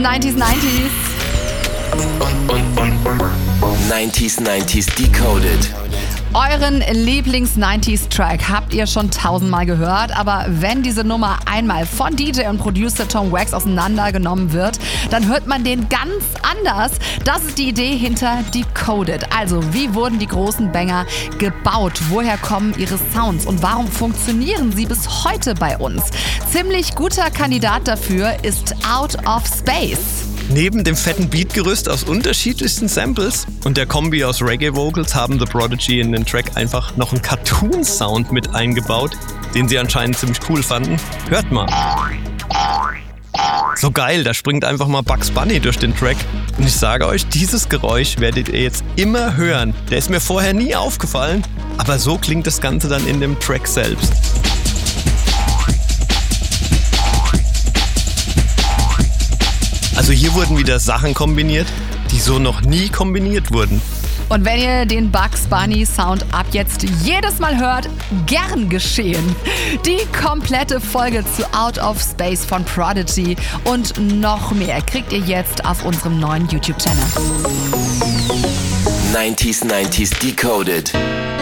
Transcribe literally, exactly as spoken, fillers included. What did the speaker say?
neunzig neunzig. neunzig neunzig Decoded. Euren Lieblings-neunzig-Track habt ihr schon tausendmal gehört, aber wenn diese Nummer einmal von D J und Producer Tom Wax auseinandergenommen wird, dann hört man den ganz anders. Das ist die Idee hinter Decoded. Also, wie wurden die großen Banger gebaut? Woher kommen ihre Sounds? Und warum funktionieren sie bis heute bei uns? Ziemlich guter Kandidat dafür ist Out of Space. Neben dem fetten Beatgerüst aus unterschiedlichsten Samples und der Kombi aus Reggae-Vocals haben The Prodigy in den Track einfach noch einen Cartoon-Sound mit eingebaut, den sie anscheinend ziemlich cool fanden. Hört mal. So geil, da springt einfach mal Bugs Bunny durch den Track. Und ich sage euch, dieses Geräusch werdet ihr jetzt immer hören. Der ist mir vorher nie aufgefallen, aber so klingt das Ganze dann in dem Track selbst. Also hier wurden wieder Sachen kombiniert, die so noch nie kombiniert wurden. Und wenn ihr den Bugs Bunny Sound ab jetzt jedes Mal hört, gern geschehen. Die komplette Folge zu Out of Space von Prodigy und noch mehr kriegt ihr jetzt auf unserem neuen YouTube-Channel. neunzig neunzig Decoded.